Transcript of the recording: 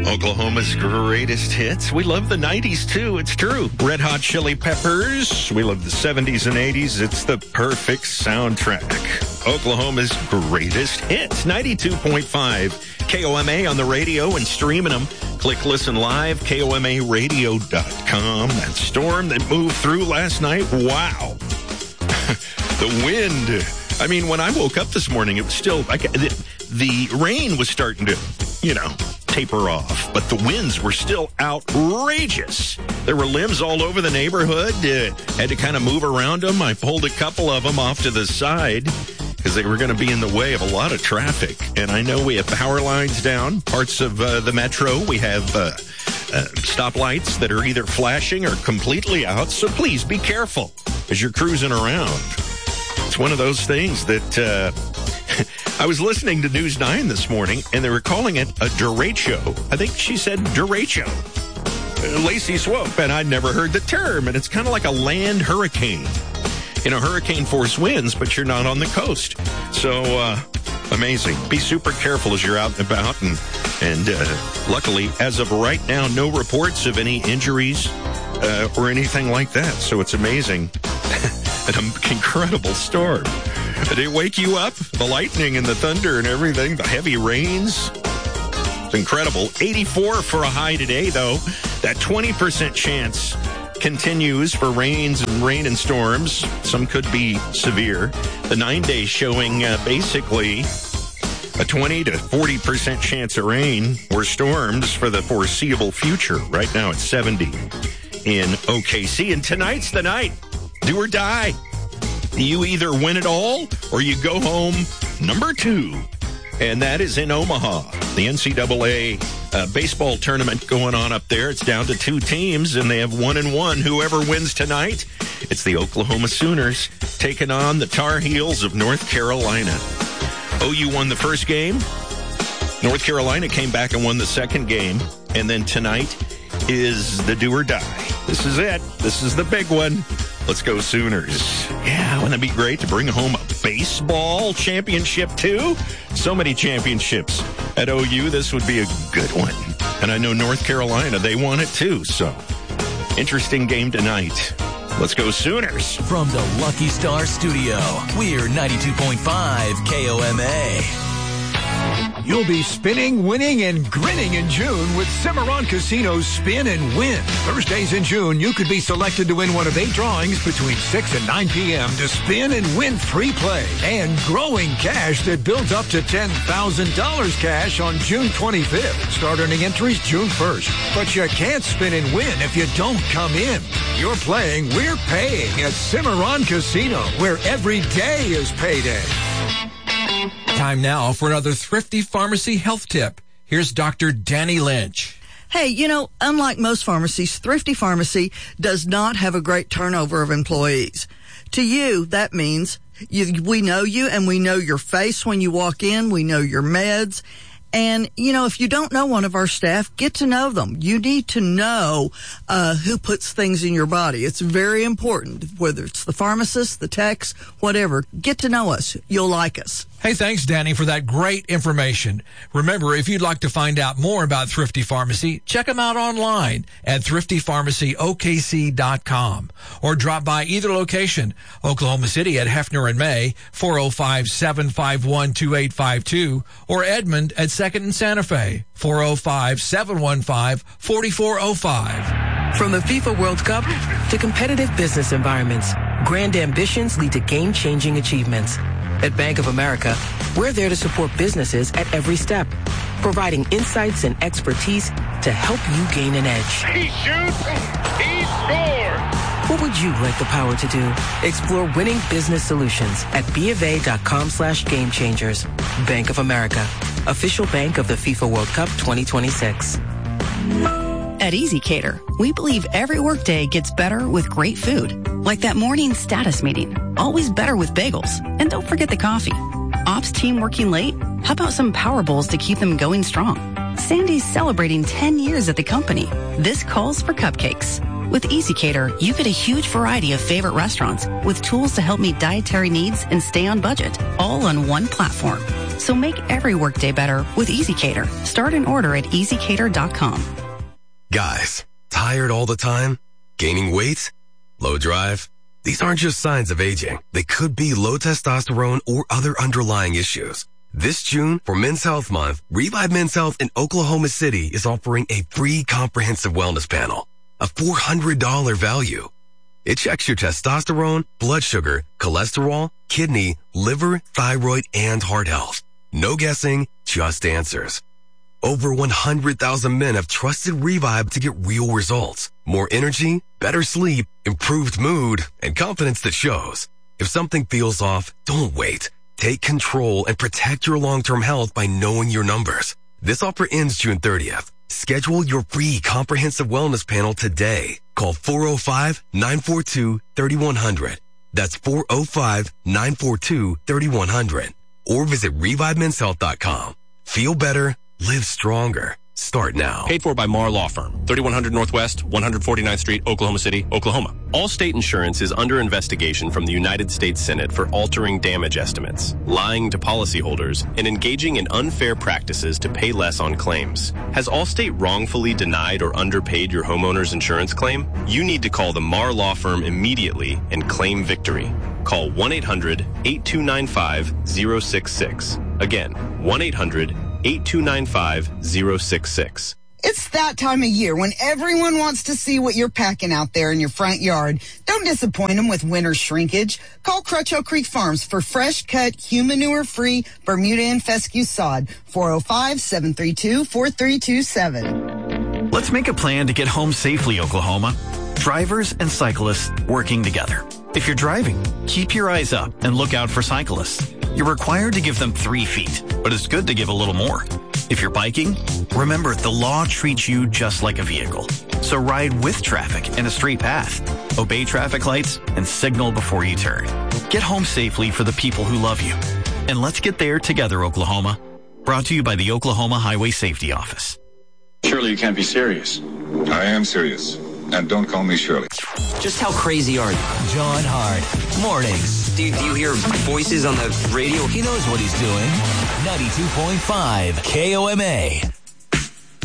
Oklahoma's greatest hits. We love the 90s, too. It's true. Red Hot Chili Peppers. We love the 70s and 80s. It's the perfect soundtrack. Oklahoma's greatest hits. 92.5 KOMA on the radio and streaming them. Click listen live, KOMAradio.com. That storm that moved through last night. Wow. The wind. I mean, when I woke up this morning, it was still, the rain was starting to, taper off, but the winds were still outrageous. There were limbs all over the neighborhood. Had to kind of move around them. I pulled a couple of them off to the side because they were going to be in the way of a lot of traffic. And I know we have power lines down, parts of the metro. We have stoplights that are either flashing or completely out. So please be careful as you're cruising around. It's one of those things that I was listening to News 9 this morning, and they were calling it a derecho. I think she said derecho. Lacey Swope, and I'd never heard the term, and it's kind of like a land hurricane. Hurricane force winds, but you're not on the coast. So, amazing. Be super careful as you're out and about, and luckily, as of right now, no reports of any injuries or anything like that. So it's amazing. An incredible storm. Did it wake you up? The lightning and the thunder and everything, the heavy rains. It's incredible. 84 for a high today, though. That 20% chance continues for rain and storms. Some could be severe. The 9 days showing basically a 20 to 40% chance of rain or storms for the foreseeable future. Right now it's 70 in OKC. And tonight's the night. Do or die. You either win it all or you go home number 2. And that is in Omaha. The NCAA baseball tournament going on up there. It's down to 2 teams, and they have 1-1. Whoever wins tonight, it's the Oklahoma Sooners taking on the Tar Heels of North Carolina. OU won the first game. North Carolina came back and won the second game. And then tonight is the do or die. This is it. This is the big one. Let's go Sooners. Yeah, wouldn't it be great to bring home a baseball championship, too? So many championships at OU. This would be a good one. And I know North Carolina, they want it, too. So, interesting game tonight. Let's go Sooners. From the Lucky Star Studio, we're 92.5 KOMA. You'll be spinning, winning, and grinning in June with Cimarron Casino's Spin and Win. Thursdays in June, you could be selected to win one of 8 drawings between 6 and 9 p.m. to spin and win free play and growing cash that builds up to $10,000 cash on June 25th. Start earning entries June 1st. But you can't spin and win if you don't come in. You're playing, we're paying at Cimarron Casino, where every day is payday. Time now for another Thrifty Pharmacy health tip. Here's Dr. Danny Lynch. Hey, unlike most pharmacies, Thrifty Pharmacy does not have a great turnover of employees. To you, that means we know you and we know your face when you walk in. We know your meds. And, if you don't know one of our staff, get to know them. You need to know who puts things in your body. It's very important, whether it's the pharmacist, the techs, whatever. Get to know us. You'll like us. Hey, thanks, Danny, for that great information. Remember, if you'd like to find out more about Thrifty Pharmacy, check them out online at thriftypharmacyokc.com or drop by either location, Oklahoma City at Hefner and May, 405-751-2852, or Edmond at 2nd and Santa Fe, 405-715-4405. From the FIFA World Cup to competitive business environments, grand ambitions lead to game-changing achievements. At Bank of America, we're there to support businesses at every step, providing insights and expertise to help you gain an edge. He shoots, he scores! What would you like the power to do? Explore winning business solutions at BofA.com/gamechangers. Bank of America, official bank of the FIFA World Cup 2026. At EasyCater, we believe every workday gets better with great food. Like that morning status meeting. Always better with bagels. And don't forget the coffee. Ops team working late? How about some power bowls to keep them going strong? Sandy's celebrating 10 years at the company. This calls for cupcakes. With EasyCater, you get a huge variety of favorite restaurants with tools to help meet dietary needs and stay on budget, all on one platform. So make every workday better with EasyCater. Start an order at easycater.com. Guys, tired all the time? Gaining weight? Low drive? These aren't just signs of aging. They could be low testosterone or other underlying issues. This June, for Men's Health Month, Revive Men's Health in Oklahoma City is offering a free comprehensive wellness panel, a $400 value. It checks your testosterone, blood sugar, cholesterol, kidney, liver, thyroid, and heart health. No guessing, just answers. Over 100,000 men have trusted Revive to get real results. More energy, better sleep, improved mood, and confidence that shows. If something feels off, don't wait. Take control and protect your long-term health by knowing your numbers. This offer ends June 30th. Schedule your free comprehensive wellness panel today. Call 405-942-3100. That's 405-942-3100. Or visit ReviveMen'sHealth.com. Feel better, live stronger. Start now. Paid for by Marr Law Firm, 3100 Northwest, 149th Street, Oklahoma City, Oklahoma. Allstate Insurance is under investigation from the United States Senate for altering damage estimates, lying to policyholders, and engaging in unfair practices to pay less on claims. Has Allstate wrongfully denied or underpaid your homeowner's insurance claim? You need to call the Marr Law Firm immediately and claim victory. Call 1-800-8295-066. Again, 1-800-8295-066. It's that time of year when everyone wants to see what you're packing out there in your front yard. Don't disappoint them with winter shrinkage. Call Crutcho Creek Farms for fresh cut, human manure-free Bermuda and fescue sod. 405-732-4327. Let's make a plan to get home safely, Oklahoma. Drivers and cyclists working together. If you're driving, keep your eyes up and look out for cyclists. You're required to give them 3 feet, but it's good to give a little more. If you're biking, remember the law treats you just like a vehicle. So ride with traffic in a straight path. Obey traffic lights and signal before you turn. Get home safely for the people who love you. And let's get there together, Oklahoma. Brought to you by the Oklahoma Highway Safety Office. Surely you can't be serious. I am serious. And don't call me Shirley. Just how crazy are you? John Hart, mornings. Do you hear voices on the radio? He knows what he's doing. 92.5 KOMA.